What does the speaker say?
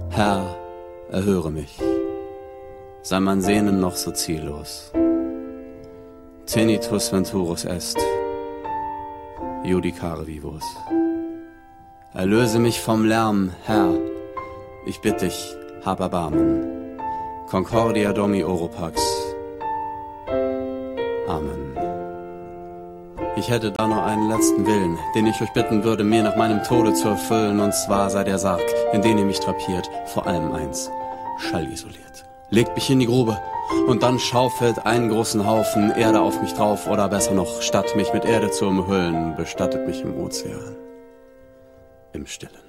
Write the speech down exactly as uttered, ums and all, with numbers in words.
Herr, erhöre mich, sei mein Sehnen noch so ziellos. Tenitus venturus est, judicare vivus. Erlöse mich vom Lärm, Herr, ich bitt dich, hab Erbarmen. Concordia Domi Oropax. Amen. Ich hätte da noch einen letzten Willen, den ich euch bitten würde, mir nach meinem Tode zu erfüllen, und zwar sei der Sarg, in den ihr mich drapiert, vor allem eins, schallisoliert. Legt mich in die Grube und dann schaufelt einen großen Haufen Erde auf mich drauf, oder besser noch, statt mich mit Erde zu umhüllen, bestattet mich im Ozean, im Stillen.